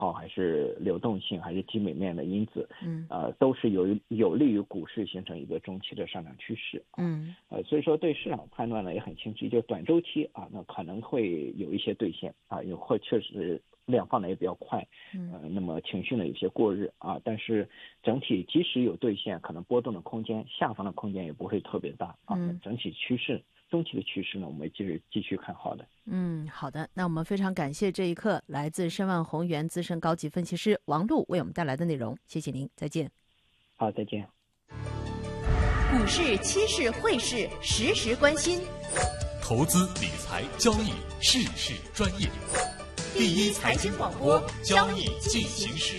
好还是流动性还是基本面的因子，都是有利于股市形成一个中期的上涨趋势。所以说对市场判断呢也很清晰，就短周期啊，那可能会有一些兑现啊，会确实量放的也比较快，那么情绪呢有些过热啊，但是整体即使有兑现，可能波动的空间下方的空间也不会特别大啊。整体趋势中期的趋势呢，我们继续看好的。 好的，那我们非常感谢这一刻来自申万宏源资深高级分析师王璐为我们带来的内容，谢谢您，再见。 好，再见。 股市、期市、汇市，时时关心。 投资理财交易，事事专业。第一财经广播，交易进行时。